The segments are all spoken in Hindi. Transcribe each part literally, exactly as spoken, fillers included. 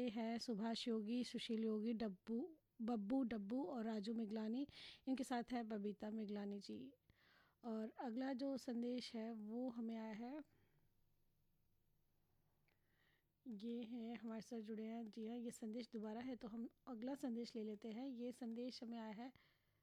हैं सुभाष योगी, सुशील योगी, डब्बू बब्बू डब्बू और राजू मिगलानी। इनके साथ है बबीता मिगलानी जी। और अगला जो संदेश है वो हमें आया है, ये है हमारे साथ जुड़े हैं। जी हाँ, ये संदेश दोबारा है तो हम अगला संदेश ले लेते हैं। ये संदेश हमें आया है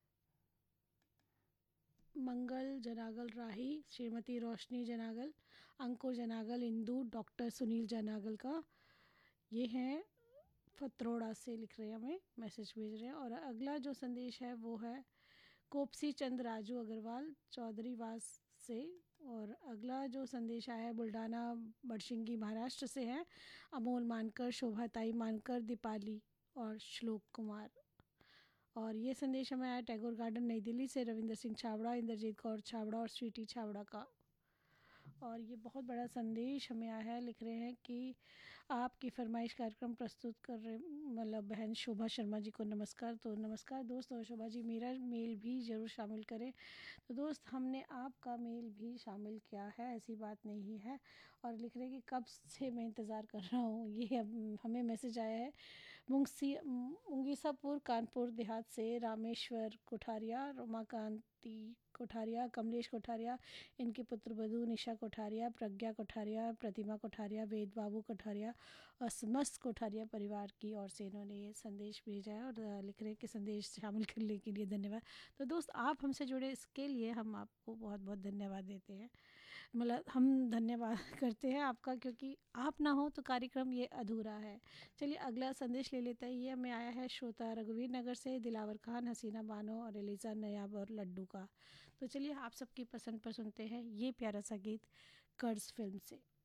मंगल जनागल राही, श्रीमती रोशनी जनागल, अंकुर जनागल, इंदू, डॉक्टर सुनील जनागल का। ये हैं फतरोड़ा से, लिख रहे हैं, हमें मैसेज भेज रहे हैं। और अगला जो संदेश है वो है कोपसी चंद राजू अग्रवाल चौधरी वास से। और अगला जो संदेश आया है बुल्ढाना बड़शिंगी महाराष्ट्र से है अमोल मानकर, शोभाताई मानकर, दीपाली और श्लोक कुमार। और ये संदेश हमें आया टैगोर गार्डन नई दिल्ली से रविंद्र सिंह छाबड़ा, इंद्रजीत कौर छाबड़ा और स्वीटी छाबड़ा का। और ये बहुत बड़ा संदेश हमें आया है, लिख रहे हैं कि आपकी फरमाइश कार्यक्रम प्रस्तुत कर रहे मतलब बहन शोभा शर्मा जी को नमस्कार। तो नमस्कार दोस्त, और शोभा जी मेरा मेल भी ज़रूर शामिल करें। तो दोस्त हमने आपका मेल भी शामिल किया है, ऐसी बात नहीं है। और लिख रहे हैं कि कब से मैं इंतज़ार कर रहा हूँ। ये हमें मैसेज आया है मुंगसी मुंगीसापुर कानपुर देहात से रामेश्वर कोठारिया, रमाकांति कोठारिया, कमलेश कोठारिया, इनके पुत्र वधू निशा कोठारिया, प्रज्ञा कोठारिया, प्रतिमा कोठारिया, वेद बाबू कोठारिया और समस्त कोठारिया परिवार की ओर से इन्होंने ये संदेश भेजा है। और लिख रहे हैं कि संदेश शामिल करने के लिए धन्यवाद। तो दोस्त आप हमसे जुड़े इसके लिए हम आपको बहुत बहुत धन्यवाद देते हैं। मतलब हम धन्यवाद करते हैं आपका, क्योंकि आप ना हो तो कार्यक्रम ये अधूरा है। चलिए अगला संदेश ले लेते हैं। ये हमें आया है श्रोता रघुवीर नगर से दिलावर खान, हसीना बानो और एलिजा नयाब और लड्डू का। तो चलिए आप सबकी पसंद पर सुनते हैं ये प्यारा सा गीत कर्ज फिल्म से।